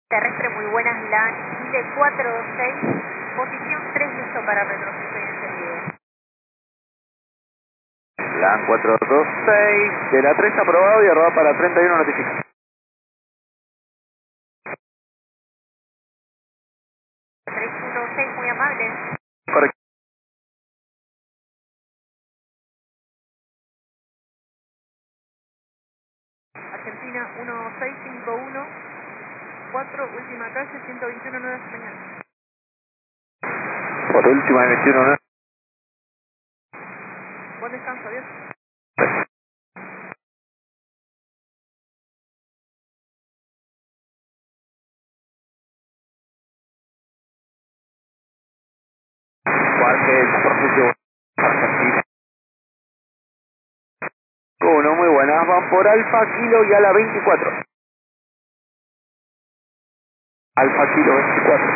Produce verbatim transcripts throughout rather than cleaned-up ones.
Terrestre, muy buenas, LAN Chile cuatro dos seis, posición tres, listo para retroceso y encendido. LAN cuatro dos seis, de la tres aprobado y arroba para treinta y uno notifica. tres uno seis, muy amable. Correcto. Argentina uno seis cinco uno, cuatro, última calle, ciento veintiuno, Nueva España. Por última veintiuno, ¿no? Buen descanso, adiós. Parque Profesión Argentina. Uno, muy buenas, van por Alfa Kilo y a la veinticuatro. Alfa Kilo veinticuatro.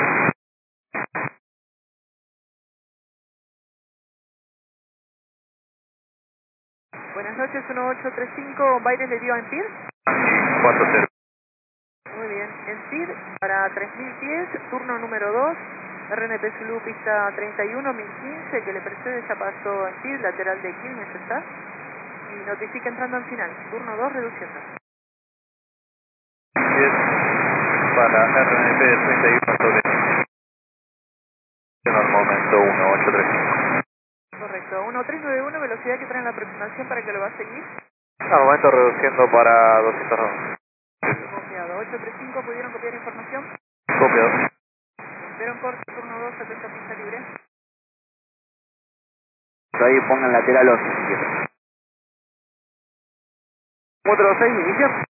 Buenas noches, uno ocho tres cinco, Baires le dio a Empir. cuatro cero. Muy bien, Empir para tres mil pies, turno número dos, R N P Zulu pista treinta y uno, mil quince, que le precede ya pasó Empir, lateral de Quilmes está, y notifica entrando en final, turno dos, reduciendo. diez para R N P treinta y uno sobre en el momento uno ocho tres cinco. Correcto, uno tres nueve uno, velocidad que trae en la aproximación para que lo va a seguir. Al momento reduciendo para doscientos dos. Copiado, ocho tres cinco, ¿pudieron copiar información? Copiado. Espero en corto, turno dos, atento a pista libre. Ahí pongan lateral once si quieren. cuatro seis, inicia.